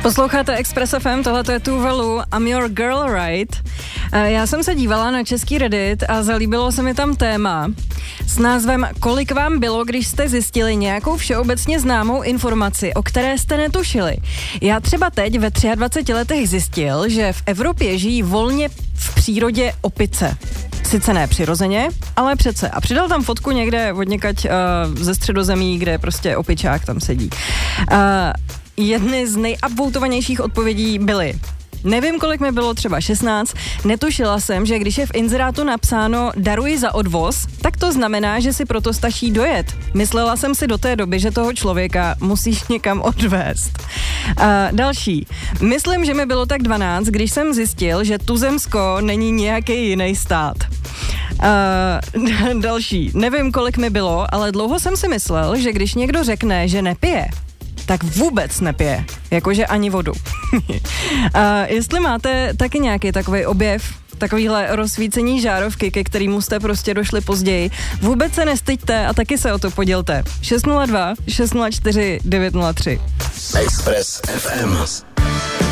Posloucháte Express FM, tohle je Tove Lo, I'm your girl, right? Já jsem se dívala na český Reddit a zalíbilo se mi tam téma s názvem Kolik vám bylo, když jste zjistili nějakou všeobecně známou informaci, o které jste netušili. Já třeba teď ve 23 letech zjistil, že v Evropě žijí volně v přírodě opice. Sice ne přirozeně, ale přece. A přidal tam fotku někde odněkať ze Středozemí, kde prostě opičák tam sedí. Jedny z nejupvotovanějších odpovědí byly: nevím, kolik mi bylo, třeba 16, netušila jsem, že když je v inzerátu napsáno daruji za odvoz, tak to znamená, že si proto stačí dojet. Myslela jsem si do té doby, že toho člověka musíš někam odvést. Další. Myslím, že mi bylo tak 12, když jsem zjistil, že Tuzemsko není nějaký jiný stát. Další. Nevím, kolik mi bylo, ale dlouho jsem si myslel, že když někdo řekne, že nepije, tak vůbec nepije, jakože ani vodu. Jestli máte taky nějaký takový objev, takovýhle rozsvícení žárovky, ke kterému jste prostě došli později, vůbec se nestyďte a taky se o to podělte. 602 604 903. Express FM.